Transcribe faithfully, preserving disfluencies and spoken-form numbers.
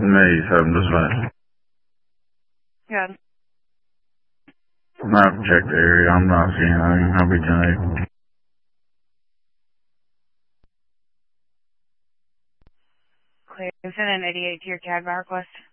Me, seven dispatch. Good. Not check the area. I'm not seeing anything. I'll be ten eight. Clear. Send an eighty-eight to your C A D by request.